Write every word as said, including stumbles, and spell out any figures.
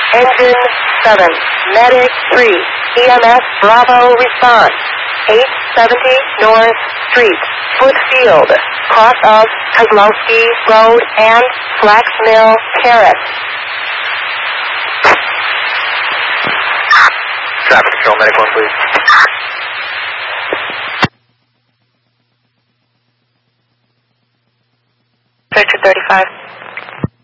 Engine seven, Medic three, E M S Bravo response. eight seventy North Street, Footfield, cross of Kozlowski Road and Flax Mill Terrace. Traffic control, Medic one, please. Richard thirty-five.